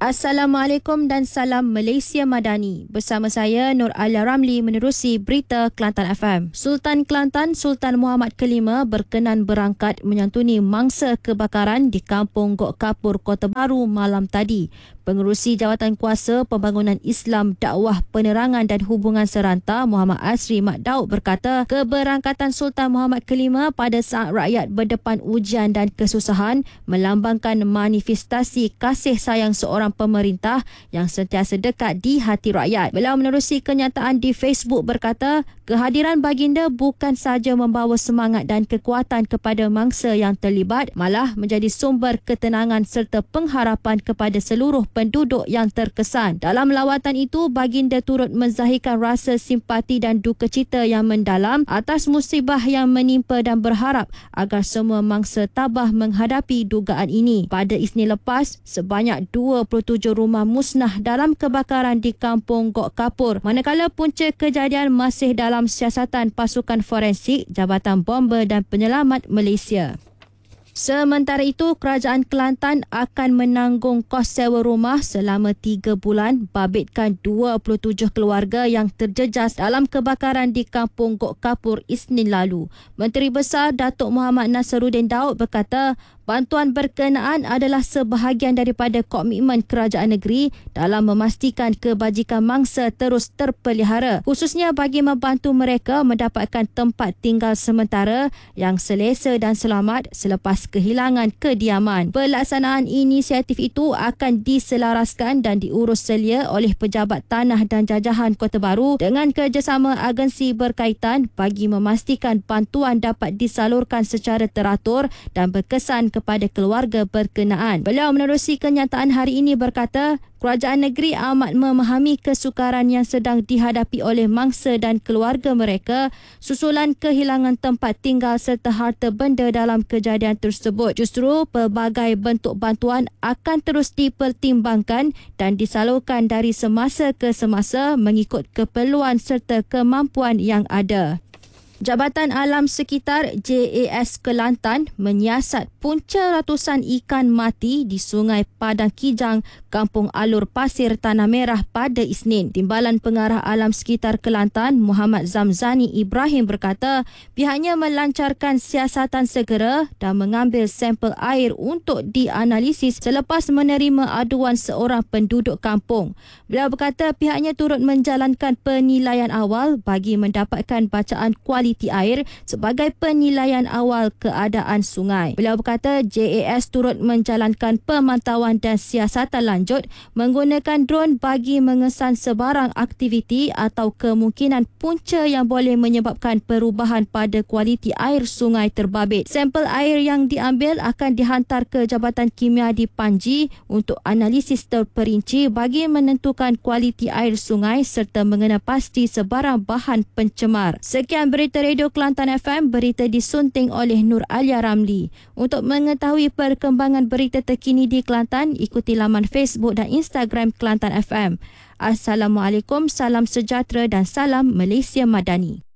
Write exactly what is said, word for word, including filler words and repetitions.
Assalamualaikum dan salam Malaysia Madani. Bersama saya Nur Alia Ramli menerusi berita Kelantan F M. Sultan Kelantan Sultan Muhammad kelima berkenan berangkat menyantuni mangsa kebakaran di Kampung Gok Kapur, Kota Baru malam tadi. Pengerusi Jawatan Kuasa Pembangunan Islam, Dakwah, Penerangan dan Hubungan Seranta Muhammad Asri Mat Daud berkata, keberangkatan Sultan Muhammad kelima pada saat rakyat berdepan ujian dan kesusahan melambangkan manifestasi kasih sayang seorang pemerintah yang sentiasa dekat di hati rakyat. Beliau menerusi kenyataan di Facebook berkata, kehadiran baginda bukan sahaja membawa semangat dan kekuatan kepada mangsa yang terlibat, malah menjadi sumber ketenangan serta pengharapan kepada seluruh penduduk yang terkesan. Dalam lawatan itu, baginda turut menzahirkan rasa simpati dan duka cita yang mendalam atas musibah yang menimpa dan berharap agar semua mangsa tabah menghadapi dugaan ini. Pada Isnin lepas, sebanyak dua puluh tujuh rumah musnah dalam kebakaran di Kampung Gok Kapur, manakala punca kejadian masih dalam siasatan pasukan forensik Jabatan Bomba dan Penyelamat Malaysia. Sementara itu, Kerajaan Kelantan akan menanggung kos sewa rumah selama tiga bulan babitkan dua puluh tujuh keluarga yang terjejas dalam kebakaran di Kampung Gok Kapur Isnin lalu. Menteri Besar Datuk Muhammad Nasruddin Daud berkata, bantuan berkenaan adalah sebahagian daripada komitmen kerajaan negeri dalam memastikan kebajikan mangsa terus terpelihara, khususnya bagi membantu mereka mendapatkan tempat tinggal sementara yang selesa dan selamat selepas kehilangan kediaman. Pelaksanaan inisiatif itu akan diselaraskan dan diurus selia oleh Pejabat Tanah dan Jajahan Kota Baru dengan kerjasama agensi berkaitan bagi memastikan bantuan dapat disalurkan secara teratur dan berkesan kepada keluarga berkenaan. Beliau menerusi kenyataan hari ini berkata, kerajaan negeri amat memahami kesukaran yang sedang dihadapi oleh mangsa dan keluarga mereka susulan kehilangan tempat tinggal serta harta benda dalam kejadian tersebut. Justru pelbagai bentuk bantuan akan terus dipertimbangkan dan disalurkan dari semasa ke semasa mengikut keperluan serta kemampuan yang ada. Jabatan Alam Sekitar J A S Kelantan menyiasat punca ratusan ikan mati di Sungai Padang Kijang, Kampung Alur Pasir, Tanah Merah pada Isnin. Timbalan Pengarah Alam Sekitar Kelantan Muhammad Zamzani Ibrahim berkata, pihaknya melancarkan siasatan segera dan mengambil sampel air untuk dianalisis selepas menerima aduan seorang penduduk kampung. Beliau berkata pihaknya turut menjalankan penilaian awal bagi mendapatkan bacaan kualiti air sebagai penilaian awal keadaan sungai. Beliau berkata J A S turut menjalankan pemantauan dan siasatan lanjut menggunakan drone bagi mengesan sebarang aktiviti atau kemungkinan punca yang boleh menyebabkan perubahan pada kualiti air sungai terbabit. Sampel air yang diambil akan dihantar ke Jabatan Kimia di Panji untuk analisis terperinci bagi menentukan kualiti air sungai serta mengenal pasti sebarang bahan pencemar. Sekian berita Radio Kelantan F M, berita disunting oleh Nur Alia Ramli. Untuk mengetahui perkembangan berita terkini di Kelantan, ikuti laman Facebook dan Instagram Kelantan F M. Assalamualaikum, salam sejahtera dan salam Malaysia Madani.